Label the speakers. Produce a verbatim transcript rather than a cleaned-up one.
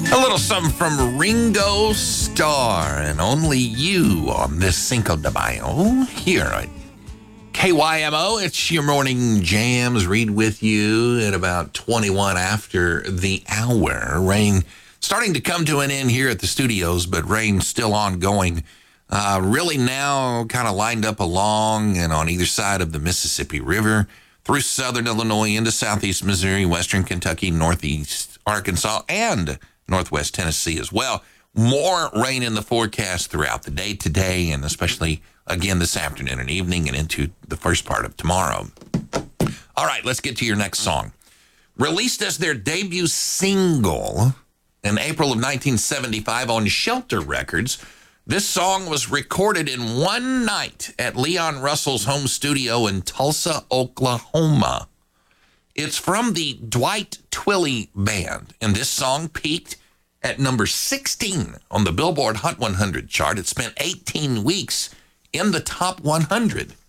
Speaker 1: A little something from Ringo Starr and Only You on this Cinco de Mayo here at K Y M O. It's your morning jams. Read with you at about twenty-one after the hour. Rain starting to come to an end here at the studios, but rain still ongoing. Uh, really now kind of lined up along and on either side of the Mississippi River through southern Illinois into southeast Missouri, western Kentucky, northeast Arkansas, and northwest Tennessee as well. More rain in the forecast throughout the day today, and especially again this afternoon and evening and into the first part of tomorrow. All right, let's get to your next song. Released as their debut single in April of nineteen seventy-five on Shelter Records, this song was recorded in one night at Leon Russell's home studio in Tulsa, Oklahoma. It's from the Dwight Twilley Band, and this song peaked at number sixteen on the Billboard Hot one hundred chart. It spent eighteen weeks in the top one hundred.